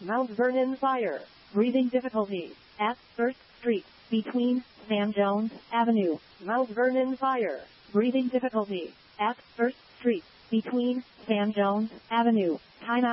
Mount Vernon Fire. Breathing difficulty. At 1st Street. Between Sam Jones Avenue. Mount Vernon Fire. Breathing difficulty. At 1st Street. Between Sam Jones Avenue. Time out.